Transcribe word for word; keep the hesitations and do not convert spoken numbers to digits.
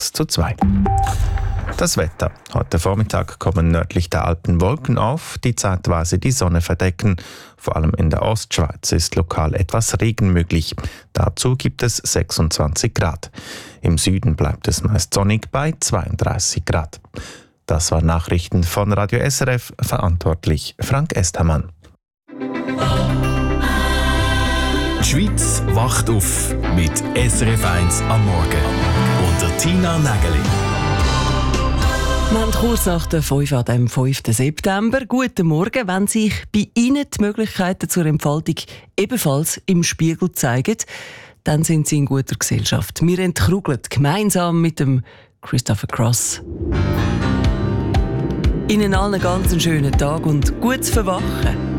zu zwei. Das Wetter. Heute Vormittag kommen nördlich der Alpen Wolken auf, die zeitweise die Sonne verdecken. Vor allem in der Ostschweiz ist lokal etwas Regen möglich. Dazu gibt es sechsundzwanzig Grad. Im Süden bleibt es meist sonnig bei zweiunddreißig Grad. Das waren Nachrichten von Radio S R F, verantwortlich Frank Estermann. Die Schweiz wacht auf mit S R F eins am Morgen. Unter Tina Nägeli. Wir haben kurz nach der fünf an dem fünften September. Guten Morgen, wenn sich bei Ihnen die Möglichkeiten zur Entfaltung ebenfalls im Spiegel zeigen, dann sind Sie in guter Gesellschaft. Wir entkrugeln gemeinsam mit dem Christopher Cross. Ihnen allen einen ganz schönen Tag und gutes Verwachen.